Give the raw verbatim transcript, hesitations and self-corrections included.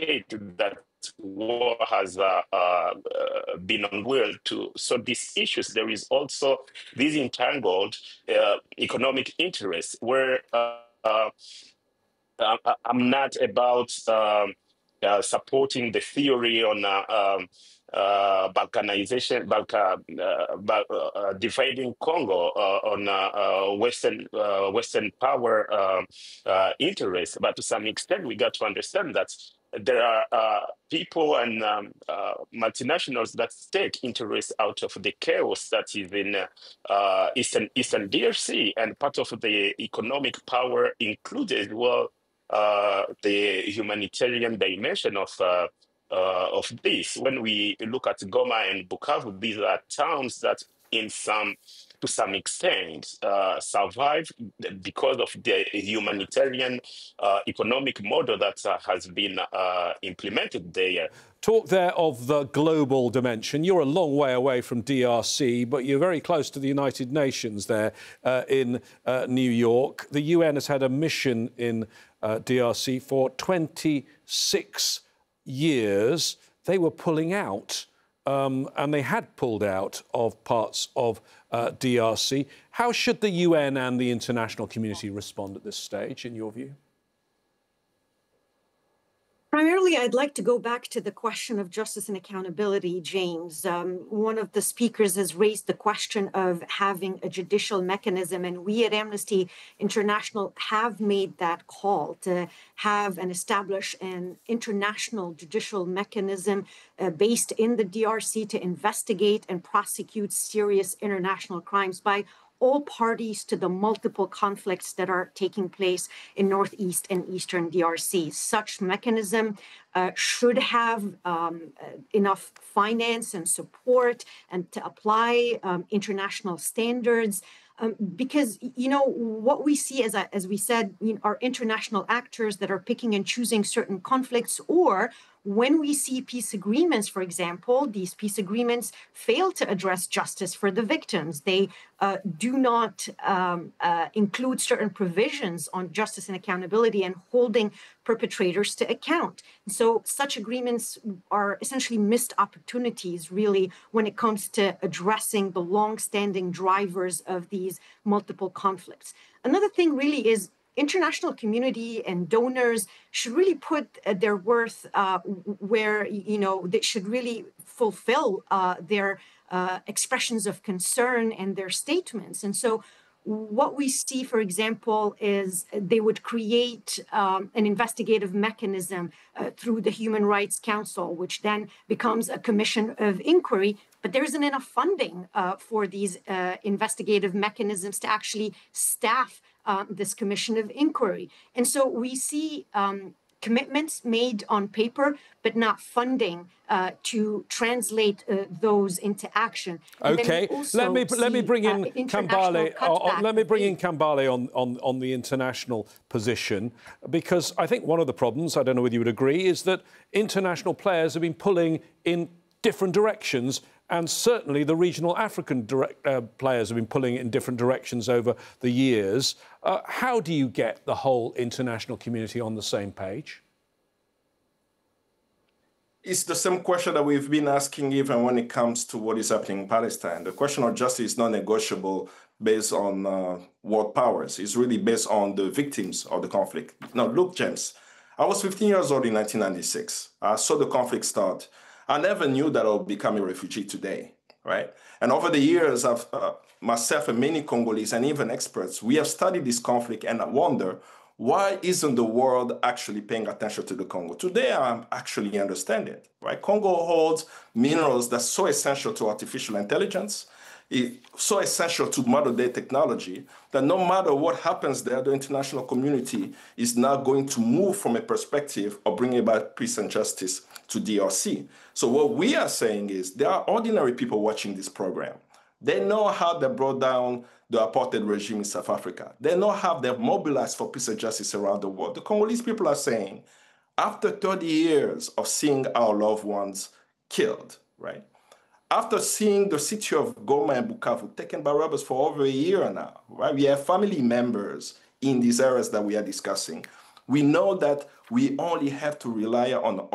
decade that war has uh, uh, been unwilled to sort these issues. There is also this entangled uh, economic interests where uh, uh, I'm not about um, uh, supporting the theory on uh, um, uh, Balkanization, Balkan, uh, Bal uh, dividing Congo uh, on uh, uh, Western uh, Western power uh, uh, interests. But to some extent, we got to understand that there are uh, people and um, uh, multinationals that take interest out of the chaos that is in uh, uh, Eastern Eastern D R C, and part of the economic power included, well, uh, the humanitarian dimension of uh, uh, of this. When we look at Goma and Bukavu, these are towns that, in some to some extent, uh, survive because of the humanitarian uh, economic model that uh, has been uh, implemented there. Talk there of the global dimension. You're a long way away from D R C, but you're very close to the United Nations there uh, in uh, New York. The U N has had a mission in uh, D R C for twenty-six years. They were pulling out, um, and they had pulled out of parts of uh, D R C. How should the U N and the international community respond at this stage, in your view? Primarily, I'd like to go back to the question of justice and accountability, James. Um, one of the speakers has raised the question of having a judicial mechanism, and we at Amnesty International have made that call to have and establish an international judicial mechanism uh, based in the D R C to investigate and prosecute serious international crimes by all parties to the multiple conflicts that are taking place in Northeast and Eastern D R C. Such mechanism uh, should have um, uh, enough finance and support and to apply um, international standards. Um, because, you know, what we see, as, I, as we said, you know, are international actors that are picking and choosing certain conflicts, or when we see peace agreements, for example, these peace agreements fail to address justice for the victims. They uh, do not um, uh, include certain provisions on justice and accountability and holding perpetrators to account. And so such agreements are essentially missed opportunities, really, when it comes to addressing the long-standing drivers of these multiple conflicts. Another thing really is international community and donors should really put uh, their worth uh, where, you know, they should really fulfill uh, their uh, expressions of concern and their statements. And so what we see, for example, is they would create um, an investigative mechanism uh, through the Human Rights Council, which then becomes a commission of inquiry. But there isn't enough funding uh, for these uh, investigative mechanisms to actually staff uh, this commission of inquiry. And so we see um, commitments made on paper, but not funding uh, to translate uh, those into action. And OK, let me let me bring in uh, Kambale. Uh, let me bring in Kambale on, on on the international position, because I think one of the problems, I don't know whether you would agree, is that international players have been pulling in different directions. And certainly the regional African direct, uh, players have been pulling in different directions over the years. Uh, how do you get the whole international community on the same page? It's the same question that we've been asking even when it comes to what is happening in Palestine. The question of justice is not negotiable based on uh, world powers. It's really based on the victims of the conflict. Now, look, James, I was fifteen years old in nineteen ninety-six. I saw the conflict start. I never knew that I would become a refugee today, right? And over the years, I've, uh, myself and many Congolese and even experts, we have studied this conflict and I wonder, why isn't the world actually paying attention to the Congo? Today, I'm actually understanding it, right? Congo holds minerals that's so essential to artificial intelligence, it's so essential to modern-day technology that no matter what happens there, the international community is now going to move from a perspective of bringing about peace and justice to D R C. So what we are saying is there are ordinary people watching this program. They know how they brought down the apartheid regime in South Africa. They know how they've mobilized for peace and justice around the world. The Congolese people are saying, after thirty years of seeing our loved ones killed, right? After seeing the city of Goma and Bukavu taken by robbers for over a year now, right? We have family members in these areas that we are discussing. We know that we only have to rely on